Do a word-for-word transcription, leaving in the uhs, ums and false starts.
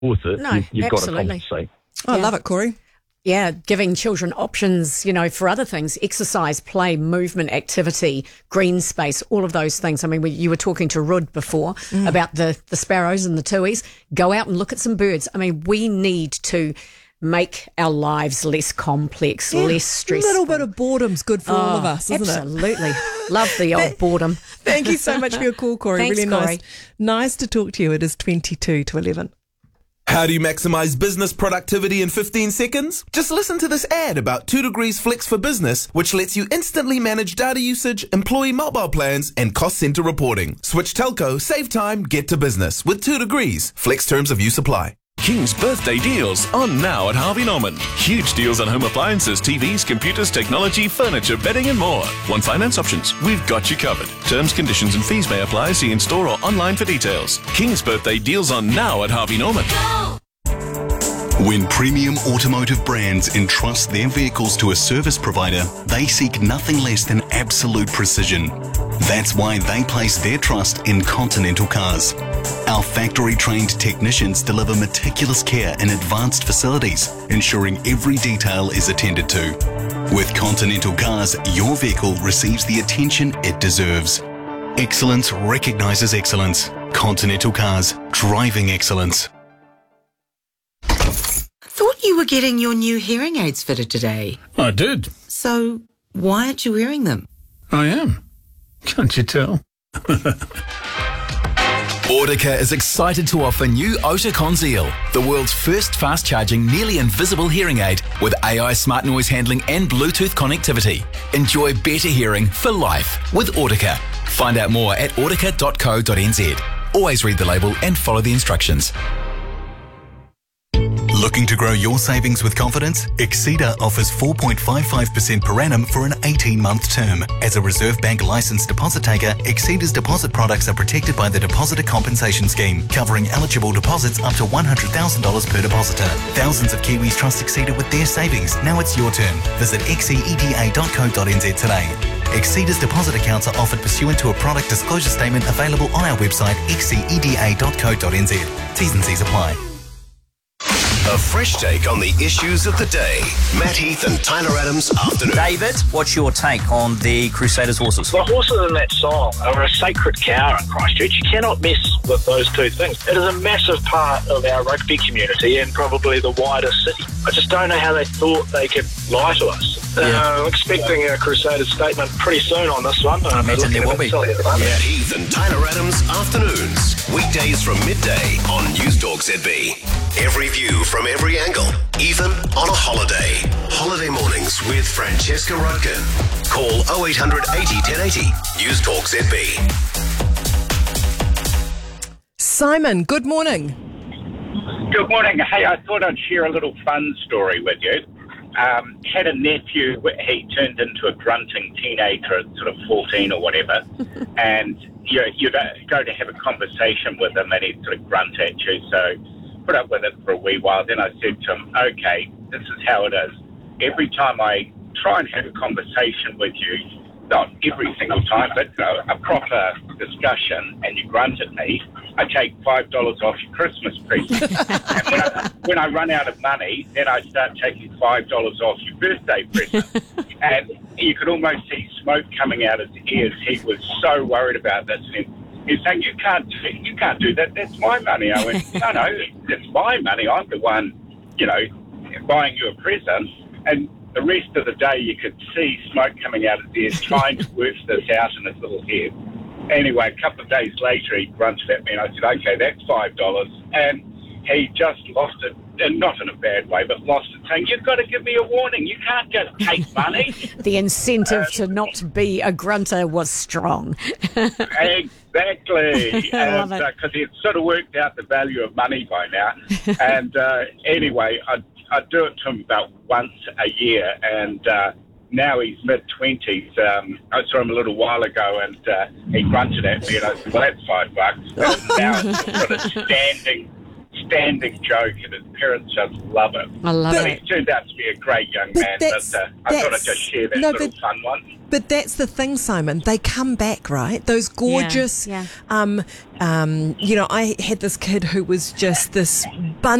with it, No, you, you've got to absolutely. compensate. Oh, I Yeah. love it, Corey. Yeah, giving children options, you know, for other things, exercise, play, movement, activity, green space, all of those things. I mean, we, you were talking to Rud before Mm. about the, the sparrows and the tuis. Go out and look at some birds. I mean, we need to make our lives less complex, Yeah. less stressful. A little bit of boredom's good for all of Oh, us, isn't it? absolutely. Love the old boredom. Thank you so much for your call, Corey. Thanks, really Corey. nice. Nice to talk to you. It is twenty-two to eleven. How do you maximize business productivity in fifteen seconds? Just listen to this ad about two degrees Flex for Business, which lets you instantly manage data usage, employee mobile plans, and cost center reporting. Switch telco, save time, get to business with two degrees. Flex terms of use apply. King's birthday deals on now at Harvey Norman. Huge deals on home appliances, T Vs, computers, technology, furniture, bedding and more. Want finance options? We've got you covered. Terms, conditions and fees may apply. See in store or online for details. King's birthday deals on now at Harvey Norman. When premium automotive brands entrust their vehicles to a service provider, they seek nothing less than absolute precision. That's why they place their trust in Continental Cars. Our factory-trained technicians deliver meticulous care in advanced facilities, ensuring every detail is attended to. With Continental Cars, your vehicle receives the attention it deserves. Excellence recognises excellence. Continental Cars, driving excellence. Thought you were getting your new hearing aids fitted today. I did. So why aren't you wearing them? I am. Can't you tell? Audica is excited to offer new Ota Conzeal, the world's first fast-charging, nearly invisible hearing aid with A I smart noise handling and Bluetooth connectivity. Enjoy better hearing for life with Audica. Find out more at audica dot co dot n z. Always read the label and follow the instructions. Looking to grow your savings with confidence? Exceeda offers four point five five percent per annum for an eighteen-month term. As a Reserve Bank licensed deposit taker, Exceeda's deposit products are protected by the Depositor Compensation Scheme, covering eligible deposits up to one hundred thousand dollars per depositor. Thousands of Kiwis trust Exceeda with their savings. Now it's your turn. Visit exceeda dot co dot n z today. Exceeda's deposit accounts are offered pursuant to a product disclosure statement available on our website, exceeda dot co dot n z. T's and C's apply. A fresh take on the issues of the day. Matt Heath and Tyler Adams afternoon. David, what's your take on the Crusaders horses? The horses in that song are a sacred cow in Christchurch. You cannot mess with those two things. It is a massive part of our rugby community and probably the wider city. I just don't know how they thought they could lie to us. Yeah. Uh, I'm expecting a Crusaders statement pretty soon on this one. I imagine there will be. Matt Heath and Tyler Adams afternoons. Weekdays from midday on News Talk Z B. Every view from every angle, even on a holiday. Holiday mornings with Francesca Rudkin. Call oh eight hundred eighty ten eighty. News Talk Z B. Simon, good morning. Good morning. Hey, I thought I'd share a little fun story with you. Um, had a nephew, he turned into a grunting teenager at sort of fourteen or whatever, and you you go to have a conversation with him and he'd sort of grunt at you, so put up with it for a wee while. Then I said to him, okay, this is how it is. Every time I try and have a conversation with you, not every single time, but you know, a proper discussion, and you grunt at me, I take five dollars off your Christmas present. And when I, when I run out of money, then I start taking five dollars off your birthday present. And you could almost see smoke coming out his ears. He was so worried about this. And he's saying, you can't, do, you can't do that. That's my money. I went, no, no, it's my money. I'm the one, you know, buying you a present. And the rest of the day, you could see smoke coming out of his ears, trying to work this out in his little head. Anyway, a couple of days later, he grunted at me, and I said, okay, that's five dollars. And he just lost it, and not in a bad way, but lost it, saying, you've got to give me a warning. You can't just take money. The incentive um, to not be a grunter was strong. Exactly. I love and it. Because uh, he'd sort of worked out the value of money by now. And uh, anyway, I'd, I'd do it to him about once a year, and uh, now he's mid-twenties. Um, I saw him a little while ago, and uh, he grunted at me, and I said, well, that's five bucks. And now it's sort of standing, standing joke, and his parents just love it. I love but it. He's turned out to be a great young But man, that's- but uh, I thought I'd that's- just share that no, little but- fun one. But that's the thing, Simon. They come back, right? Those gorgeous, Yeah, um, um, you know, I had this kid who was just this bun.